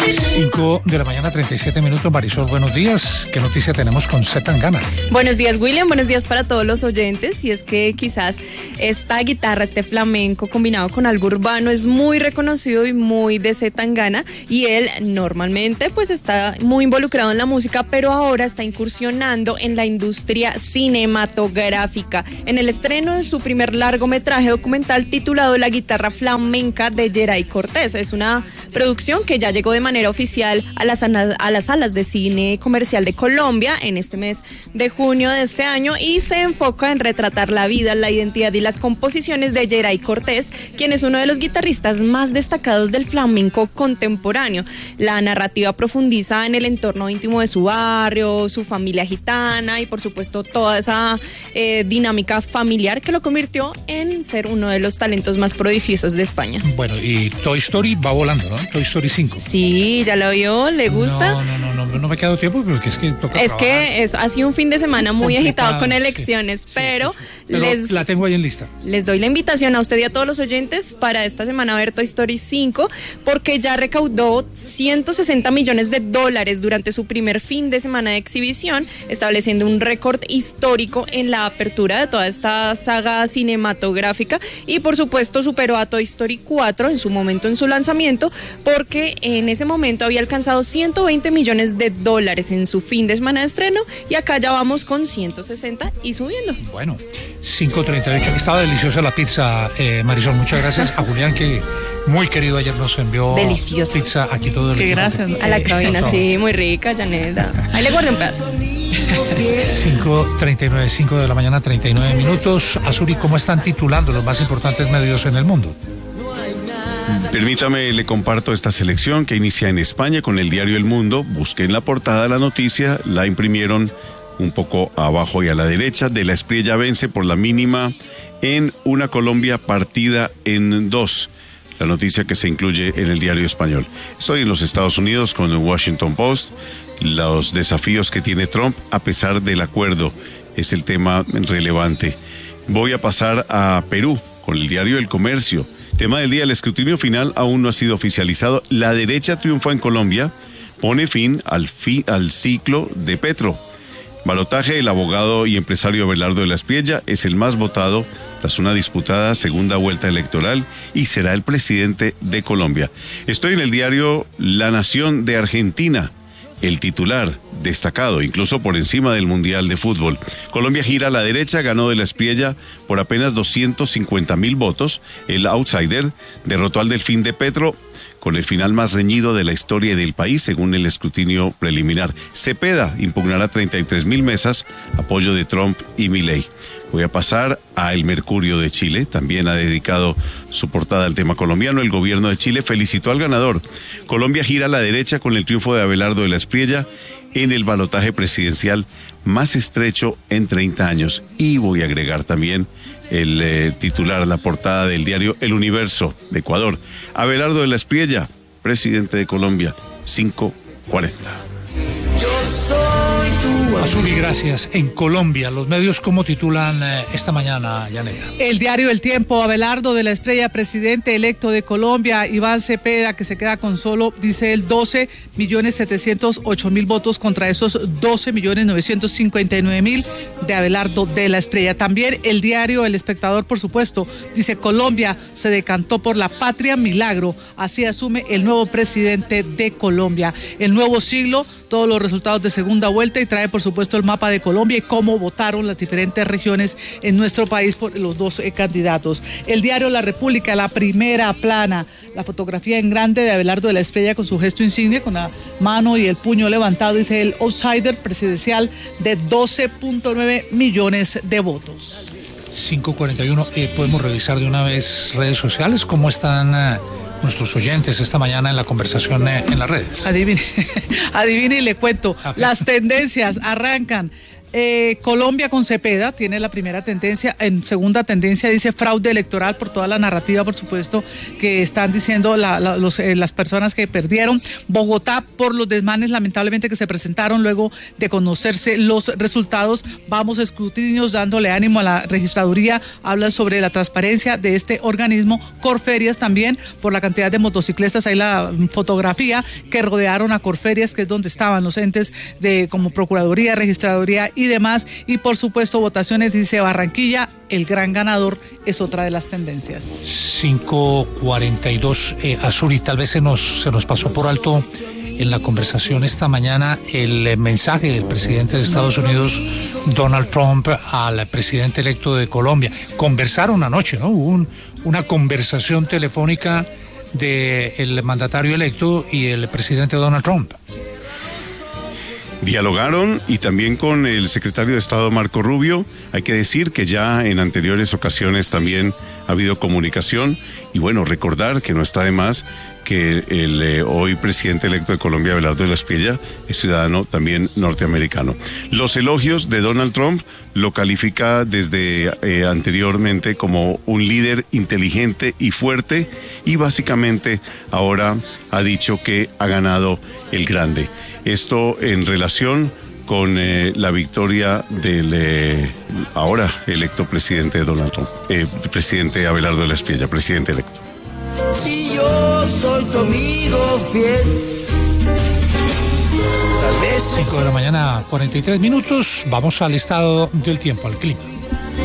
5 de la mañana, 37 minutos. Marisol, buenos días. ¿Qué noticia tenemos con C. Tangana? Buenos días, William. Buenos días para todos los oyentes. Y es que quizás esta guitarra, este flamenco combinado con algo urbano es muy reconocido y muy de C. Tangana. Y él normalmente pues está muy involucrado en la música, pero ahora está incursionando en la industria cinematográfica. En el estreno de su primer largometraje documental titulado La guitarra flamenca de Geray Cortés. Es una producción que ya llegó de manera oficial a las salas de cine comercial de Colombia en este mes de junio de este año y se enfoca en retratar la vida, la identidad y las composiciones de Geray Cortés, quien es uno de los guitarristas más destacados del flamenco contemporáneo. La narrativa profundiza en el entorno íntimo de su barrio, su familia gitana y por supuesto toda esa dinámica familiar que lo convirtió en ser uno de los talentos más prodigiosos de España. Bueno, y Toy Story va volando, ¿no? Toy Story 5. Sí, ¿ya lo vio? ¿Le gusta? No me ha quedado tiempo porque es que toca Es trabajar. que ha sido un fin de semana muy agitado con elecciones, sí, pero la tengo ahí en lista. Les doy la invitación a usted y a todos los oyentes para esta semana ver Toy Story 5, porque ya recaudó $160 millones durante su primer fin de semana de exhibición, estableciendo un récord histórico en la apertura de toda esta saga cinematográfica y por supuesto superó a Toy Story 4 en su momento en su lanzamiento, porque en ese momento había alcanzado $120 millones en su fin de semana de estreno y acá ya vamos con 160 y subiendo. Bueno, 5:38. Estaba deliciosa la pizza, Marisol. Muchas gracias a Julián, que muy querido ayer nos envió deliciosa pizza aquí todo el equipo. Gracias. A la cabina, sí, muy rica, Janela. Ahí le guardo un pedazo. 5:39, 5 de la mañana, 39 minutos. Azuri, ¿cómo están titulando los más importantes medios en el mundo? Permítame, le comparto esta selección que inicia en España con el diario El Mundo. Busqué en la portada la noticia, la imprimieron un poco abajo y a la derecha. De la Espriella vence por la mínima en una Colombia partida en dos. La noticia que se incluye en el diario español. Estoy en los Estados Unidos con el Washington Post. Los desafíos que tiene Trump a pesar del acuerdo es el tema relevante. Voy a pasar a Perú con el diario El Comercio. Tema del día, el escrutinio final aún no ha sido oficializado. La derecha triunfa en Colombia, pone fin al ciclo de Petro. Balotaje, el abogado y empresario Abelardo de la Espriella es el más votado tras una disputada segunda vuelta electoral y será el presidente de Colombia. Estoy en el diario La Nación de Argentina. El titular, destacado, incluso por encima del Mundial de Fútbol. Colombia gira a la derecha, ganó de la Espriella por apenas 250,000 votos. El outsider derrotó al Delfín de Petro con el final más reñido de la historia del país, según el escrutinio preliminar. Cepeda impugnará 33,000 mesas, apoyo de Trump y Milei. Voy a pasar a El Mercurio de Chile, también ha dedicado su portada al tema colombiano. El gobierno de Chile felicitó al ganador. Colombia gira a la derecha con el triunfo de Abelardo de la Espriella en el balotaje presidencial más estrecho en 30 años. Y voy a agregar también el titular, la portada del diario El Universo de Ecuador. Abelardo de la Espriella, presidente de Colombia, 5:40. Azuri, gracias. En Colombia, los medios, ¿cómo titulan esta mañana, Yanela? El diario El Tiempo, Abelardo de la Espriella, presidente electo de Colombia. Iván Cepeda, que se queda con solo, dice él, 12,708,000 votos contra esos 12,959,000 de Abelardo de la Espriella. También el diario El Espectador, por supuesto, dice: Colombia se decantó por la patria milagro. Así asume el nuevo presidente de Colombia. El nuevo siglo, todos los resultados de segunda vuelta, y trae por supuesto el mapa de Colombia y cómo votaron las diferentes regiones en nuestro país por los dos candidatos. El diario La República, la primera plana, la fotografía en grande de Abelardo de la Espriella con su gesto insignia, con la mano y el puño levantado, dice el outsider presidencial de 12,9 millones de votos. 5:41, podemos revisar de una vez redes sociales, ¿cómo están nuestros oyentes esta mañana en la conversación en las redes? Adivine y le cuento. Las tendencias arrancan. Colombia con Cepeda tiene la primera tendencia. En segunda tendencia dice fraude electoral por toda la narrativa, por supuesto, que están diciendo las personas que perdieron. Bogotá por los desmanes lamentablemente que se presentaron luego de conocerse los resultados. Vamos a escrutinios dándole ánimo a la registraduría. Hablan sobre la transparencia de este organismo. Corferias también por la cantidad de motociclistas. Hay la fotografía que rodearon a Corferias, que es donde estaban los entes de como Procuraduría, Registraduría y demás, y por supuesto votaciones, dice Barranquilla, el gran ganador es otra de las tendencias. 5:42, Azul, y tal vez se nos pasó por alto en la conversación esta mañana el mensaje del presidente de Estados Unidos, Donald Trump, al presidente electo de Colombia. Conversaron anoche, ¿no? Hubo una conversación telefónica del mandatario electo y el presidente Donald Trump. Dialogaron y también con el secretario de Estado Marco Rubio. Hay que decir que ya en anteriores ocasiones también ha habido comunicación y bueno, recordar que no está de más que el hoy presidente electo de Colombia, Abelardo de la Espriella, es ciudadano también norteamericano. Los elogios de Donald Trump lo califica desde anteriormente como un líder inteligente y fuerte y básicamente ahora ha dicho que ha ganado el grande. Esto en relación con la victoria del ahora electo presidente Donald Trump, presidente Abelardo de la Espriella, presidente electo. Si yo soy tu amigo fiel. 5 de la mañana, 43 minutos. Vamos al estado del tiempo, al clima.